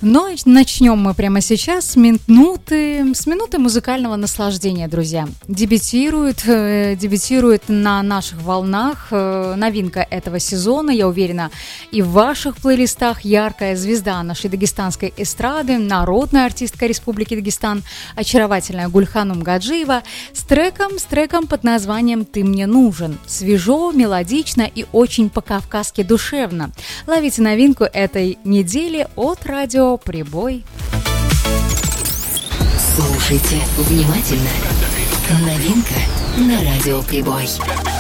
Но начнем мы прямо сейчас с минуты музыкального наслаждения, друзья. Дебютирует на наших волнах новинка этого сезона, я уверена, и в ваших плейлистах яркая звезда нашей дагестанской эстрады, народная артистка Республики Дагестан, очаровательная Гульханум Гаджиева с треком под названием «Ты мне нужен». Свежо, мелодично и очень по-кавказски душевно. Ловите новинку этой недели от радио «Прибой». Слушайте внимательно. Новинка на радио «Прибой».